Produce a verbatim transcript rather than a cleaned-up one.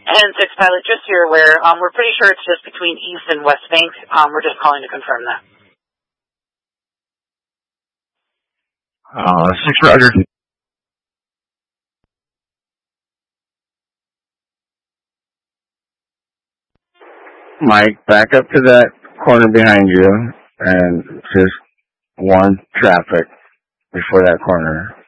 And six Pilot, just so you're aware, um, we're pretty sure it's just between East and West Bank. Um, we're just calling to confirm that. Uh, six Roger. Mike, back up to that corner behind you and just warn traffic before that corner.